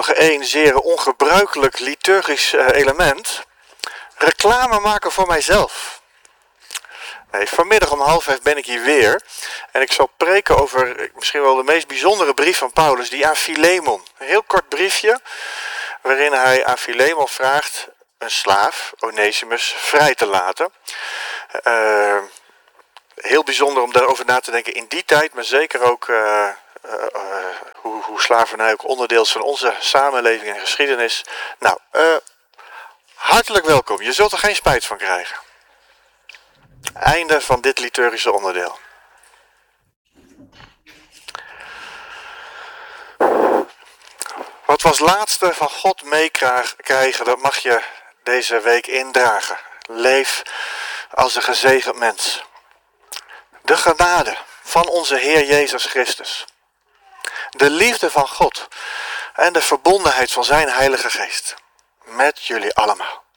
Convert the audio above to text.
nog één zeer ongebruikelijk liturgisch element. Reclame maken voor mijzelf. Nee, vanmiddag om 4:30 ben ik hier weer. En ik zal preken over misschien wel de meest bijzondere brief van Paulus, die aan Filemon. Een heel kort briefje, waarin hij aan Filemon vraagt een slaaf, Onesimus, vrij te laten. Heel bijzonder om daarover na te denken in die tijd, maar zeker ook hoe slavernij ook onderdeel is van onze samenleving en geschiedenis. Nou, hartelijk welkom. Je zult er geen spijt van krijgen. Einde van dit liturgische onderdeel. Wat we als laatste van God meekrijgen, dat mag je deze week indragen. Leef als een gezegend mens. De genade van onze Heer Jezus Christus. De liefde van God en de verbondenheid van zijn Heilige Geest. Met jullie allemaal.